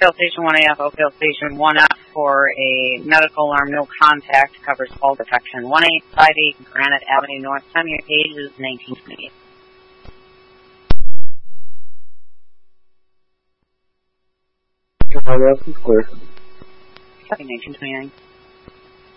OPL Station 1AF, OPL Station 1F for a medical alarm, no contact, covers fall protection. 1858 Granite Avenue North. Time of your page is 1928. Everyone else is clear. Copy 1929.